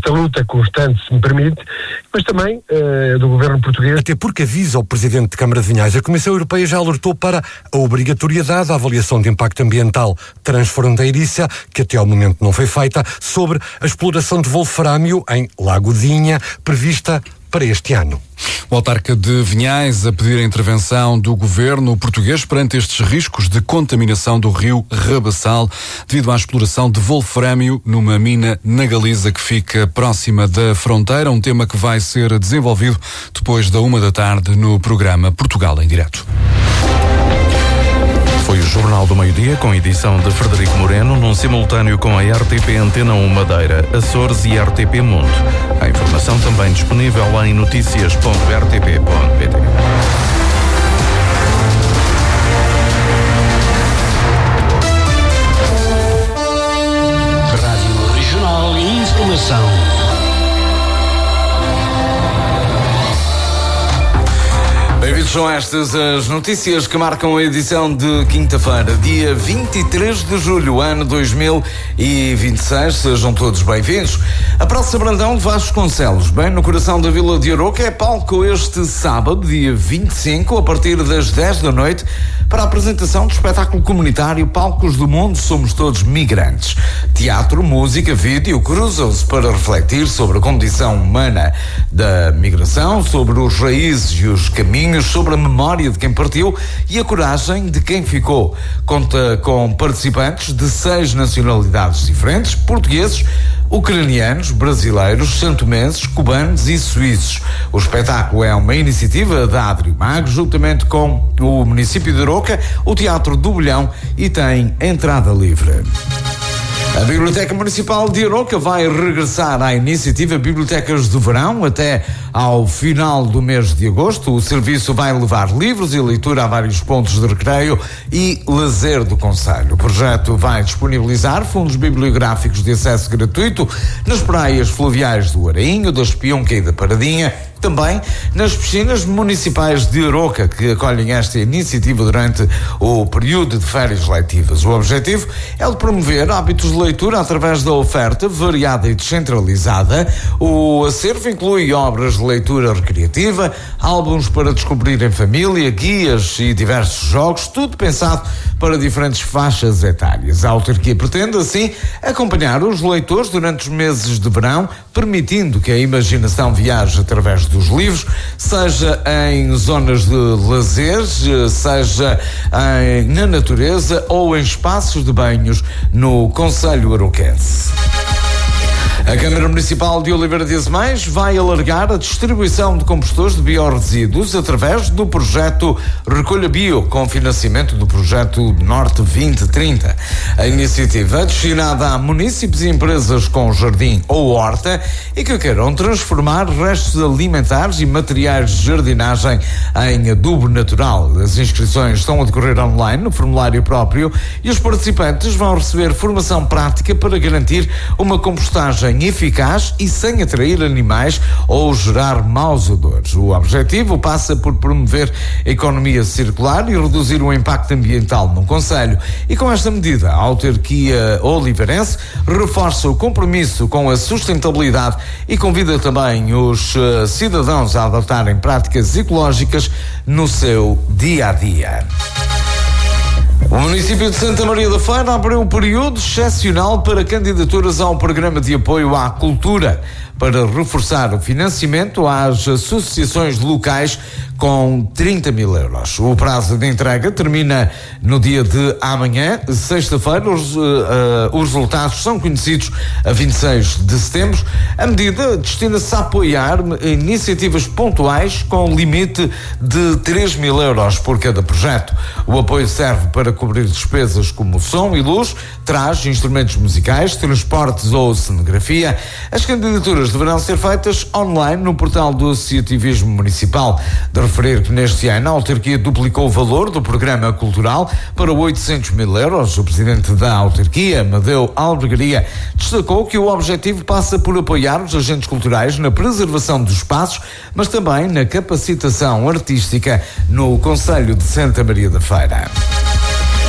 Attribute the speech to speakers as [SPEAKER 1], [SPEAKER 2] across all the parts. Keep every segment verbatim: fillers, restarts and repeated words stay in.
[SPEAKER 1] esta luta constante, se me permite, mas também uh, do governo português.
[SPEAKER 2] Até porque avisa o Presidente de Câmara de Vinhais, a Comissão Europeia já alertou para a obrigatoriedade da avaliação de impacto ambiental transfronteiriça, que até ao momento não foi feita, sobre a exploração de wolfrâmio em Lago de Inha, prevista para este ano.
[SPEAKER 3] O autarca de Vinhais a pedir a intervenção do governo português perante estes riscos de contaminação do rio Rabassal devido à exploração de wolfrâmio numa mina na Galiza que fica próxima da fronteira, um tema que vai ser desenvolvido depois da uma da tarde no programa Portugal em Direto.
[SPEAKER 4] Foi o Jornal do Meio-Dia com edição de Frederico Moreno, num simultâneo com a R T P Antena um Madeira, Açores e R T P Mundo. A informação também disponível em notícias ponto r t p ponto p t.
[SPEAKER 5] Rádio Regional e Informação.
[SPEAKER 6] Bem-vindos, são estas as notícias que marcam a edição de quinta-feira, dia vinte e três de julho, ano dois mil e vinte e seis. Sejam todos bem-vindos. A Praça Brandão de Vasconcelos, bem no coração da Vila de Arouca, é palco este sábado, dia vinte e cinco, a partir das dez da noite, para a apresentação do espetáculo comunitário Palcos do Mundo Somos Todos Migrantes. Teatro, música, vídeo cruzam-se para refletir sobre a condição humana da migração, sobre os raízes e os caminhos, sobre a memória de quem partiu e a coragem de quem ficou. Conta com participantes de seis nacionalidades diferentes: portugueses, ucranianos, brasileiros, santomenses, cubanos e suíços. O espetáculo é uma iniciativa da Adrimag, juntamente com o município de Arouca, o Teatro do Bolhão, e tem entrada livre. A Biblioteca Municipal de Arouca vai regressar à iniciativa Bibliotecas do Verão até ao final do mês de agosto. O serviço vai levar livros e leitura a vários pontos de recreio e lazer do concelho. O projeto vai disponibilizar fundos bibliográficos de acesso gratuito nas praias fluviais do Arainho, da Espionca e da Paradinha, também nas piscinas municipais de Arouca, que acolhem esta iniciativa durante o período de férias letivas. O objetivo é o de promover hábitos de leitura através da oferta variada e descentralizada. O acervo inclui obras de leitura recreativa, álbuns para descobrir em família, guias e diversos jogos, tudo pensado para diferentes faixas etárias. A autarquia pretende, assim, acompanhar os leitores durante os meses de verão, permitindo que a imaginação viaje através dos livros, seja em zonas de lazer, seja em, na natureza ou em espaços de banhos no concelho arouquense. A Câmara Municipal de Oliveira de Azemais vai alargar a distribuição de compostores de biorresíduos através do projeto Recolha Bio, com financiamento do projeto Norte vinte trinta. A iniciativa é destinada a munícipes e empresas com jardim ou horta e que queiram transformar restos alimentares e materiais de jardinagem em adubo natural. As inscrições estão a decorrer online no formulário próprio e os participantes vão receber formação prática para garantir uma compostagem eficaz e sem atrair animais ou gerar maus odores. O objetivo passa por promover a economia circular e reduzir o impacto ambiental no concelho. E com esta medida, a autarquia oliveirense reforça o compromisso com a sustentabilidade e convida também os uh, cidadãos a adotarem práticas ecológicas no seu dia-a-dia. O município de Santa Maria da Feira abriu um período excepcional para candidaturas ao programa de apoio à cultura, para reforçar o financiamento às associações locais com trinta mil euros. O prazo de entrega termina no dia de amanhã, sexta-feira. Os, uh, uh, os resultados são conhecidos a vinte e seis de setembro. A medida destina-se a apoiar iniciativas pontuais com limite de três mil euros por cada projeto. O apoio serve para cobrir despesas como som e luz, traje, instrumentos musicais, transportes ou cenografia. As candidaturas deverão ser feitas online no portal do Associativismo Municipal. De referir que neste ano a autarquia duplicou o valor do programa cultural para oitocentos mil euros. O presidente da autarquia, Amadeu Albergaria, destacou que o objetivo passa por apoiar os agentes culturais na preservação dos espaços, mas também na capacitação artística no concelho de Santa Maria da Feira.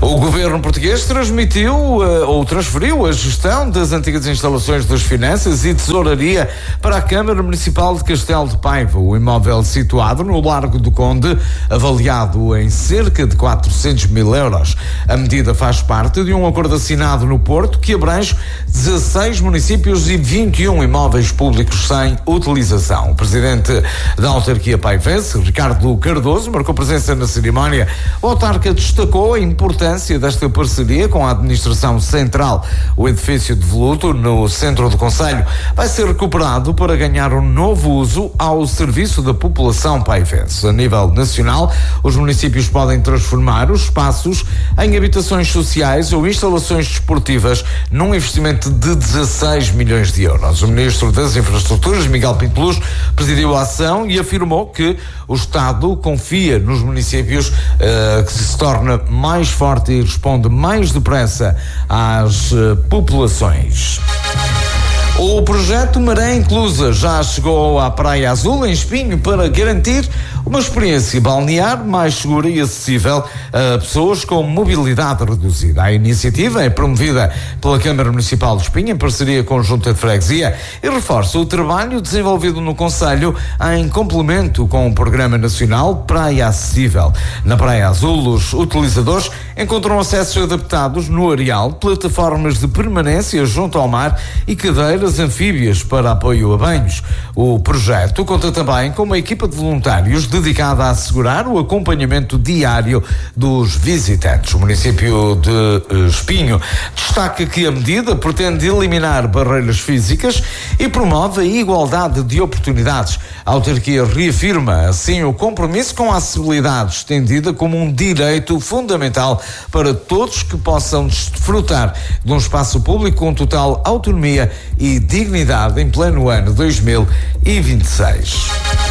[SPEAKER 6] O governo português transmitiu uh, ou transferiu a gestão das antigas instalações das finanças e tesouraria para a Câmara Municipal de Castelo de Paiva. O imóvel situado no Largo do Conde, avaliado em cerca de quatrocentos mil euros. A medida faz parte de um acordo assinado no Porto que abrange dezasseis municípios e vinte e um imóveis públicos sem utilização. O presidente da autarquia paivense, Ricardo Cardoso, marcou presença na cerimónia. O autarca destacou a importância desta parceria com a administração central. O edifício de Voluto, no centro do concelho, vai ser recuperado para ganhar um novo uso ao serviço da população paivense. A nível nacional, os municípios podem transformar os espaços em habitações sociais ou instalações desportivas num investimento de dezasseis milhões de euros. O ministro das Infraestruturas, Miguel Pinto Luz, presidiu a ação e afirmou que o Estado confia nos municípios, uh, que se torna mais forte e responde mais depressa às uh, populações. O projeto Maré Inclusa já chegou à Praia Azul, em Espinho, para garantir uma experiência balnear mais segura e acessível a pessoas com mobilidade reduzida. A iniciativa é promovida pela Câmara Municipal de Espinho, em parceria com a Junta de Freguesia, e reforça o trabalho desenvolvido no concelho em complemento com o Programa Nacional Praia Acessível. Na Praia Azul, os utilizadores encontram acessos adaptados no areal, plataformas de permanência junto ao mar e cadeiras anfíbias para apoio a banhos. O projeto conta também com uma equipa de voluntários dedicada a assegurar o acompanhamento diário dos visitantes. O município de Espinho destaca que a medida pretende eliminar barreiras físicas e promove a igualdade de oportunidades. A autarquia reafirma, assim, o compromisso com a acessibilidade estendida como um direito fundamental para todos que possam desfrutar de um espaço público com total autonomia e dignidade em pleno ano dois mil e vinte e seis.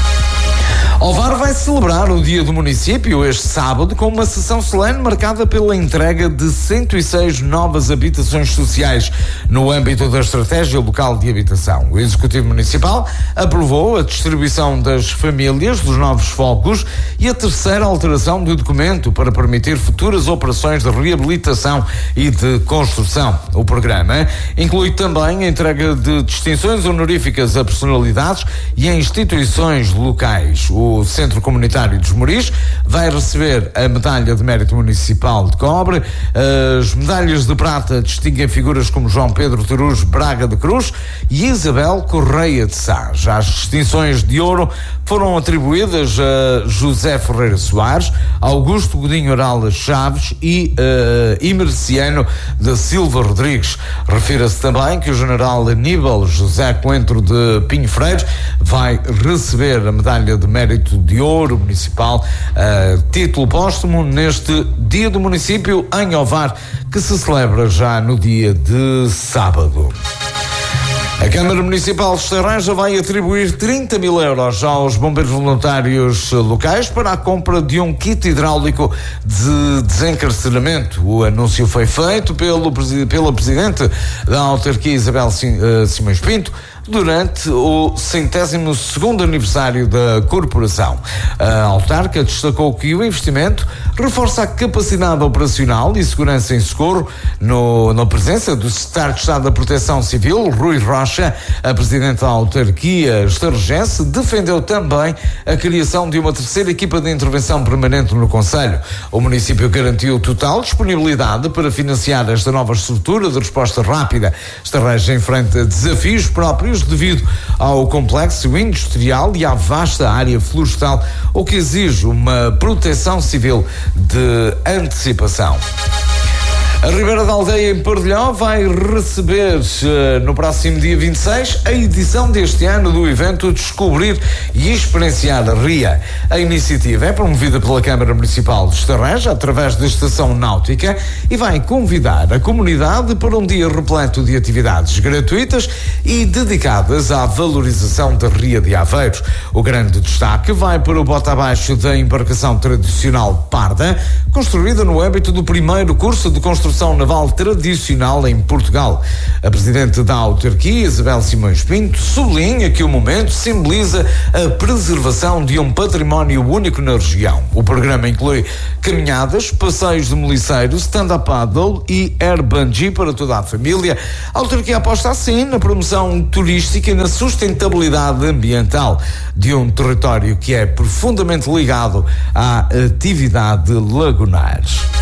[SPEAKER 6] Ovar vai celebrar o Dia do Município este sábado com uma sessão solene marcada pela entrega de cento e seis novas habitações sociais no âmbito da Estratégia Local de Habitação. O Executivo Municipal aprovou a distribuição das famílias dos novos focos e a terceira alteração do documento para permitir futuras operações de reabilitação e de construção. O programa inclui também a entrega de distinções honoríficas a personalidades e a instituições locais. O O Centro Comunitário dos Moris vai receber a Medalha de Mérito Municipal de Cobre. As medalhas de prata distinguem figuras como João Pedro Terus Braga de Cruz e Isabel Correia de Sá. Já as distinções de ouro foram atribuídas a José Ferreira Soares, Augusto Godinho Oral Chaves e uh, Imerciano da Silva Rodrigues. Refira-se também que o general Aníbal José Coentro de Pinho Freire vai receber a Medalha de Mérito de Ouro Municipal, uh, título póstumo neste Dia do Município em Ovar, que se celebra já no dia de sábado. A Câmara Municipal de Estarreja vai atribuir trinta mil euros aos bombeiros voluntários locais para a compra de um kit hidráulico de desencarceramento. O anúncio foi feito pelo, pela Presidente da autarquia, Isabel Simões Pinto, durante o centésimo segundo aniversário da corporação. A autarca destacou que o investimento reforça a capacidade operacional e segurança em socorro no, na presença do secretário de Estado da Proteção Civil, Rui Rocha. A presidente da autarquia estarrejense defendeu também a criação de uma terceira equipa de intervenção permanente no concelho. O município garantiu total disponibilidade para financiar esta nova estrutura de resposta rápida. Estarreja enfrenta desafios próprios devido ao complexo industrial e à vasta área florestal, o que exige uma proteção civil de antecipação. A Ribeira da Aldeia, em Pardelhó, vai receber uh, no próximo dia vinte e seis a edição deste ano do evento Descobrir e Experienciar a Ria. A iniciativa é promovida pela Câmara Municipal de Estarreja através da Estação Náutica e vai convidar a comunidade para um dia repleto de atividades gratuitas e dedicadas à valorização da Ria de Aveiros. O grande destaque vai para o bota abaixo da embarcação tradicional Parda, construída no âmbito do primeiro curso de construção construção naval tradicional em Portugal. A presidente da autarquia, Isabel Simões Pinto, sublinha que o momento simboliza a preservação de um património único na região. O programa inclui caminhadas, passeios de moliceiros, stand-up paddle e air bungee para toda a família. A autarquia aposta assim na promoção turística e na sustentabilidade ambiental de um território que é profundamente ligado à atividade lagunar.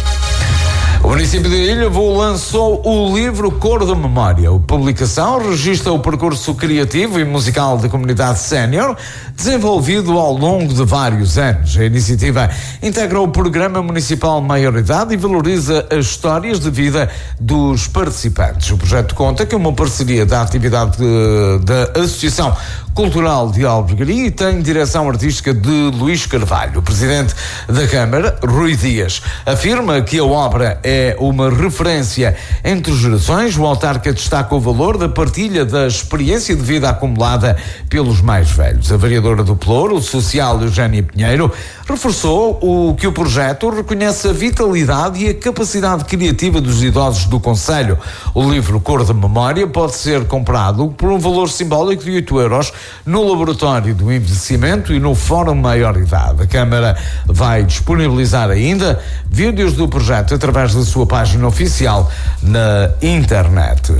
[SPEAKER 6] O município de Ilhavo lançou o livro Cor da Memória. A publicação registra o percurso criativo e musical da comunidade sénior, desenvolvido ao longo de vários anos. A iniciativa integra o Programa Municipal Maioridade e valoriza as histórias de vida dos participantes. O projeto conta com uma parceria da atividade de, da Associação Cultural de Albergaria e tem direção artística de Luís Carvalho. O presidente da Câmara, Rui Dias, afirma que a obra é uma referência entre gerações. O autarca destaca o valor da partilha da experiência de vida acumulada pelos mais velhos. A vereadora do Pelouro, o social Eugénia Pinheiro, reforçou o que o projeto reconhece a vitalidade e a capacidade criativa dos idosos do concelho. O livro Cor da Memória pode ser comprado por um valor simbólico de oito euros no Laboratório do Envelhecimento e no Fórum Maioridade. A Câmara vai disponibilizar ainda vídeos do projeto através da sua página oficial na internet.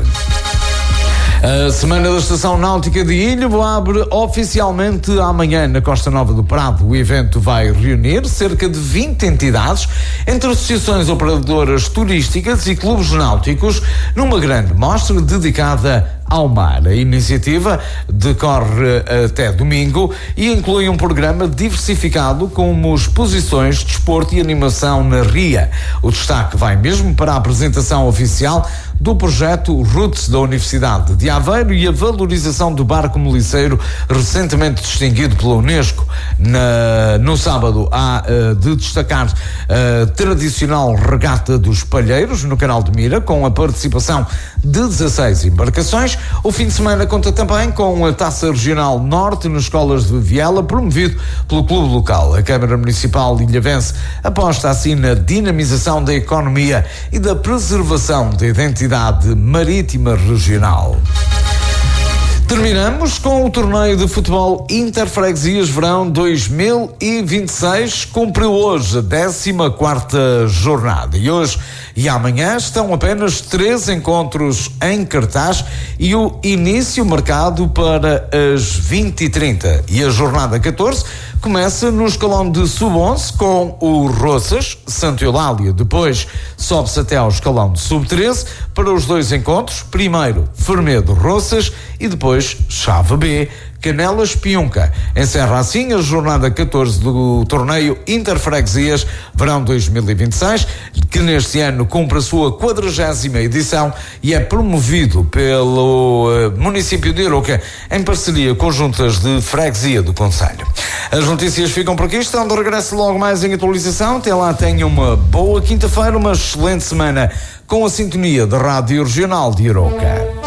[SPEAKER 6] A Semana da Estação Náutica de Ilhavo abre oficialmente amanhã na Costa Nova do Prado. O evento vai reunir cerca de vinte entidades, entre associações operadoras turísticas e clubes náuticos, numa grande mostra dedicada ao mar. A iniciativa decorre até domingo e inclui um programa diversificado como exposições, desporto e animação na ria. O destaque vai mesmo para a apresentação oficial do projeto Roots da Universidade de Aveiro e a valorização do barco moliceiro recentemente distinguido pela Unesco. Na, no sábado há uh, de destacar a tradicional regata dos Palheiros no Canal de Mira, com a participação de dezasseis embarcações. O fim de semana conta também com a Taça Regional Norte nas escolas de Viela, promovido pelo clube local. A Câmara Municipal de Ilhavense aposta assim na dinamização da economia e da preservação da identidade marítima regional. Terminamos com o torneio de futebol Interfreguesias Verão dois mil e vinte e seis. Cumpriu hoje a décima quarta jornada e hoje e amanhã estão apenas três encontros em cartaz e o início marcado para as vinte e trinta. E a jornada catorze começa no escalão de sub onze com o Roças, Santa Eulália. Depois sobe-se até ao escalão de sub treze para os dois encontros. Primeiro Fermedo Roças e depois Chave B, Canelas Piunca. Encerra assim a jornada catorze do torneio Interfreguesias Verão dois mil e vinte e seis, que neste ano cumpre a sua quadragésima edição e é promovido pelo uh, município de Aroca em parceria com juntas de freguesia do concelho. As notícias ficam por aqui, estão de regresso logo mais em atualização. Até lá, tenham uma boa quinta-feira, uma excelente semana com a sintonia da Rádio Regional de Aroca.